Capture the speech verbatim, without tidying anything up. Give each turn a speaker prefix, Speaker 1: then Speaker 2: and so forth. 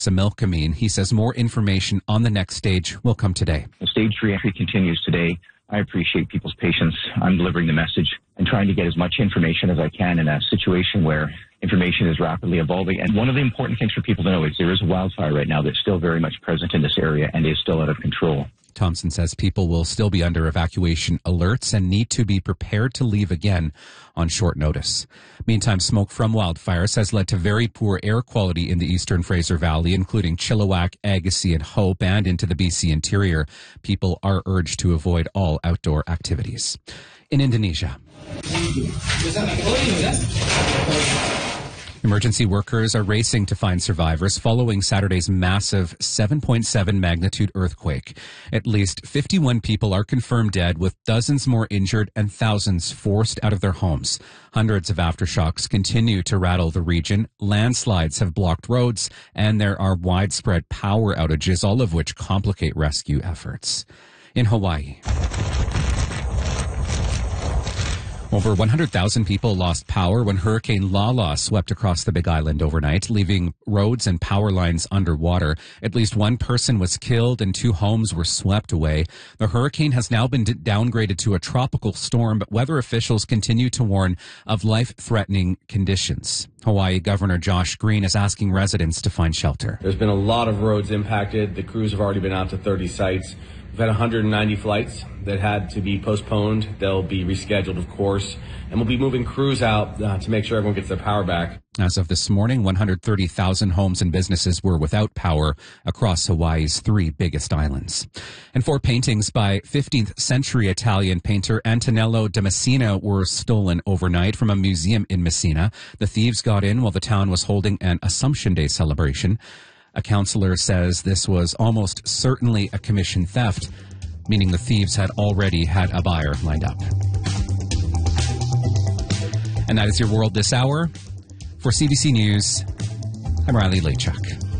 Speaker 1: Similkameen. He says more information on the next stage will come today.
Speaker 2: The stage three entry continues today. I appreciate people's patience. I'm delivering the message and trying to get as much information as I can in a situation where information is rapidly evolving. And one of the important things for people to know is there is a wildfire right now that's still very much present in this area and is still out of control.
Speaker 1: Thompson says people will still be under evacuation alerts and need to be prepared to leave again on short notice. Meantime, smoke from wildfires has led to very poor air quality in the eastern Fraser Valley, including Chilliwack, Agassiz, and Hope, and into the B C interior. People are urged to avoid all outdoor activities. In Indonesia, emergency workers are racing to find survivors following Saturday's massive seven point seven magnitude earthquake. At least fifty-one people are confirmed dead, with dozens more injured and thousands forced out of their homes. Hundreds of aftershocks continue to rattle the region. Landslides have blocked roads, and there are widespread power outages, all of which complicate rescue efforts. In Hawaii, over one hundred thousand people lost power when Hurricane Lala swept across the Big Island overnight, leaving roads and power lines underwater. At least one person was killed and two homes were swept away. The hurricane has now been d- downgraded to a tropical storm, but weather officials continue to warn of life-threatening conditions. Hawaii Governor Josh Green is asking residents to find shelter.
Speaker 3: There's been a lot of roads impacted. The crews have already been out to thirty sites. We've had one hundred ninety flights that had to be postponed. They'll be rescheduled, of course, and we'll be moving crews out uh, to make sure everyone gets their power back.
Speaker 1: As of this morning, one hundred thirty thousand homes and businesses were without power across Hawaii's three biggest islands. And four paintings by fifteenth century Italian painter Antonello da Messina were stolen overnight from a museum in Messina. The thieves got in while the town was holding an Assumption Day celebration. A counselor says this was almost certainly a commission theft, meaning the thieves had already had a buyer lined up. And that is your world this hour. For C B C News, I'm Riley Lachuk.